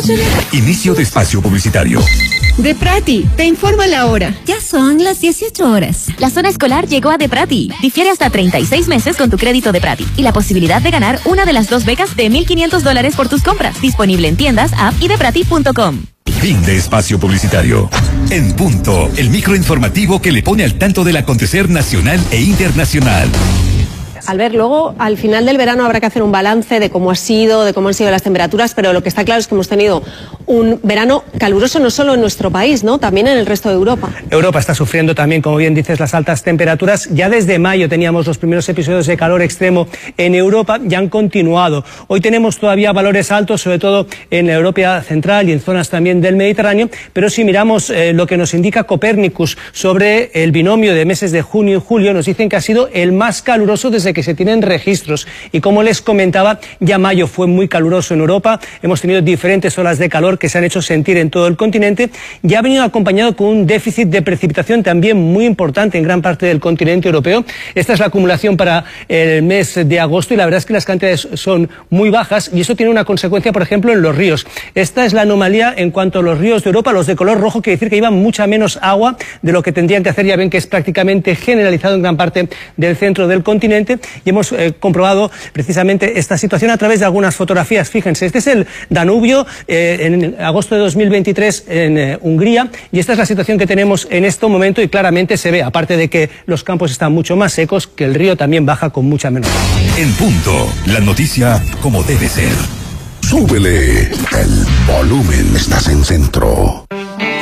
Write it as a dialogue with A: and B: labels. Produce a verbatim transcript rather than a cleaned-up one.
A: Inicio de espacio publicitario.
B: Deprati, te informa la hora.
C: Ya son las dieciocho horas.
D: La zona escolar llegó a Deprati. Difiere hasta treinta y seis meses con tu crédito Deprati. Y la posibilidad de ganar una de las dos becas de mil quinientos dólares por tus compras. Disponible en tiendas, app y deprati punto com.
A: Fin de espacio publicitario. En punto, el microinformativo que le pone al tanto del acontecer nacional e internacional.
E: Albert, luego al final del verano habrá que hacer un balance de cómo ha sido, de cómo han sido las temperaturas, pero lo que está claro es que hemos tenido un verano caluroso no solo en nuestro país, ¿no? También en el resto de Europa.
F: Europa está sufriendo también, como bien dices, las altas temperaturas. Ya desde mayo teníamos los primeros episodios de calor extremo en Europa y han continuado. Hoy tenemos todavía valores altos, sobre todo en la Europa central y en zonas también del Mediterráneo, pero si miramos eh, lo que nos indica Copernicus sobre el binomio de meses de junio y julio, nos dicen que ha sido el más caluroso desde que se tienen registros. Y como les comentaba, ya mayo fue muy caluroso en Europa. Hemos tenido diferentes olas de calor que se han hecho sentir en todo el continente y ha venido acompañado con un déficit de precipitación también muy importante en gran parte del continente europeo. Esta es la acumulación para el mes de agosto y la verdad es que las cantidades son muy bajas y eso tiene una consecuencia, por ejemplo, en los ríos. Esta es la anomalía en cuanto a los ríos de Europa. Los de color rojo quiere decir que llevan mucha menos agua de lo que tendrían que hacer. Ya ven que es prácticamente generalizado en gran parte del centro del continente. Y hemos eh, comprobado precisamente esta situación a través de algunas fotografías. Fíjense, este es el Danubio eh, en agosto de dos mil veintitrés en eh, Hungría y esta es la situación que tenemos en este momento y claramente se ve, aparte de que los campos están mucho más secos, que el río también baja con mucha menos agua.
A: En punto, la noticia como debe ser.
G: Súbele el volumen, estás en Centro.